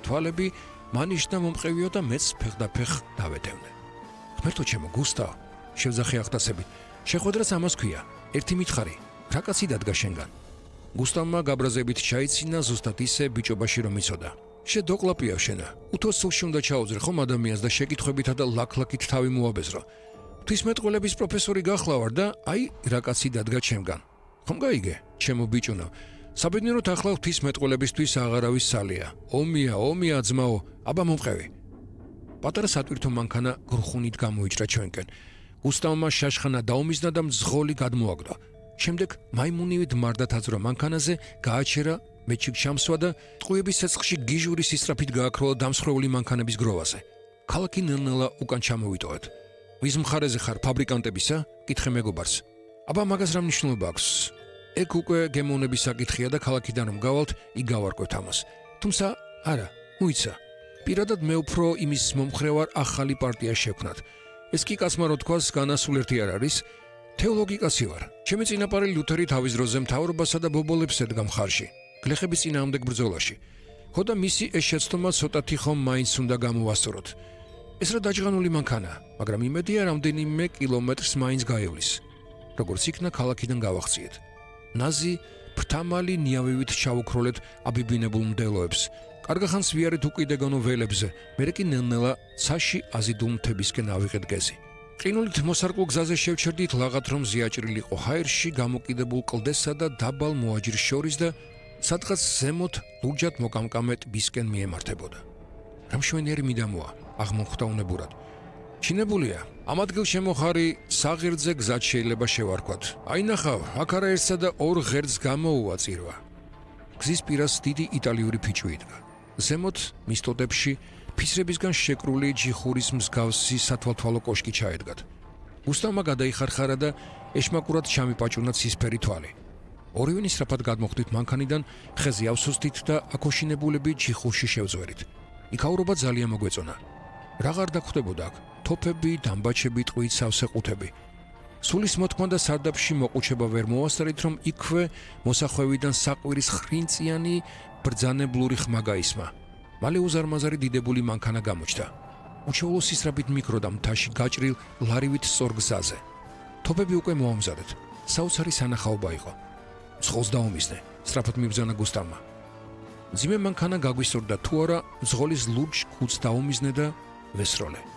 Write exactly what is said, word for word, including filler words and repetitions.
თვალები მანიშნა მომყევიო და მეც ფეხდაფეხ დავედევნე. ღმერთო ჩემო, გუსტავ, შევძახი ახტასებით. შეხვედრას ამას ქვია, ერთი მითხარი, რა კაცი დადგა შენგან? გუსტავმა გაბრაზებით ჩაიცინა ზუსტად ისე ბიჭობაში რომ იცოდა. შედოკლაპია შენა, უთოს სულში უნდა ჩაუძრე ხომ ადამიანს და შეკითხვებითა და ლაქლაქით თავი მოაბეზრო. ღვთისმეტყველების პროფესორი გახლავარ და აი რა კაცი დადგა ჩემგან. ხომ გაიგე, ჩემო ბიჭუნო, საბედნიეროდ ახლა ღვთისმეტყველებისთვის აღარავის სალია. ომია, ომია ძმაო, აბა მომყევი. პატარა სატვირთო მანქანა გრხუნით გამოიჭრა ჩვენკენ. გუსტავმა შაშხანა დაუმიზნა და მძღოლი გადმოაგდო. შემდეგ მაიმუნივით მარდა თაძრა მანქანაზე, გააჩერა, მეჩიკ ჩამსვა და ტყუების ცეცხლში გიჟური სისწრაფით გააქროლა დამსხვრეული მანქანების გროვაზე. ქალაქი ნელ-ნელა უკან ჩამოვიტოვეთ. ვის მხარეზე ხარ, ფაბრიკანტებისა? კითხე მეგობარს. აბა მაგას რა მნიშვნელობა აქვს? ეგ უკვე გემოვნების საკითხია და ქალაქიდან რომ გავალთ, იქ გავარკვევთ ამას. თუმცა არა, მოიცა. პირადად მე უფრო იმის მომხრე ვარ ახალი პარტია შევქნათ. ეს კი კაცმა რო თქვას, განასულ ერთი არ არის. თეოლოგი კაცი ვარ. ჩემი წინაპარი ლუთერი თავის დროზე მთავრობასა და ბობოლებს ედგა მხარში. გლეხების წინააღმდეგ ბრძოლაში. ხო და მისი ეს შეცდომა ცოტათი ხომ მაინც უნდა გამოვასწოროთ. ეს რა დაჯღანული მანქანა, მაგრამ იმედია რამდენიმე კილომეტრს მაინც გაევლის. როგორც იქნა ქალაქიდან გავახციეთ. ნაზი ფრთამალი ნიავივით ჩავუქროლეთ აბიბინებულ მდელოებს. კარგახანს ვიარეთ უკიდეგანო ველებზე, მერე კი ნელ-ნელა ცაში აზიდულ მთებისკენ ავიღეთ გეზი. ყინულით მოსარკულ გზაზე შევჩერდით ლაღად რომ ზიაჭრილიყო ჰაერში გამოკიდებულ კლდესა და დაბალ მოაჯირს შორის და სადღაც ზემოთ ლურჯად მოკამკამე ტბისკენ მიემართებოდა. რა მშვენიერი მიდამოა, აღმოხვდა უნებურად. ჩინებულია, ამ ადგილ შემოხარი საღირდზე გზად შეიძლება შევარქვათ. აი ნახავ, აქ არა ერთსა და ორ ღერძს გამოუვა წირვა. გზის პირას დიდი იტალიური ფიჭვი იდგა. ზემოთ მის ტოტებში ფისრებისგან შეკრული ჯიხურის მსგავსი სათვალთვალო კოშკი ჩაედგათ. გუსტავმა გადაიხარხარა და ეშმაკურად ჩამიპაჭუნა ცისფერი თვალი. ორივენი სწრაფად გადმოხვდით მანქანიდან, ხეზე ავსუსდით და აკოშინებულები ჯიხურში შევძვერით. იქაურობა ძალიან მოგვეწონა. რაღარ დაგხვდებოდა აქ, თოფები, დამბაჩები, ტყვით სავსე ყუთები. სულის მოთქმა და სარდაფში მოყუჩება ვერ მოვასწრით, რომ იქვე მოსახვევიდან საყვირის ხრინწიანი ბრძანებლური ხმა გაისმა. მალე უზარმაზარი დიდებული მანქანა გამოჩნდა. უჩვეულო სისრაფით მიკროდა მთაში გაჭრილ ლარივით სწორ გზაზე. თოფები უკვე მოამზადეთ. საოცარი სანახაობა იყო. ცხოლს დაუმისნე, სწრაფად მიბრძანა გუსტავმა. მძიმე მანქანა გაგვისწორდა თუ არა, მძღოლის ლურჯ ქუდს დაუმიზნე და ვესროლე.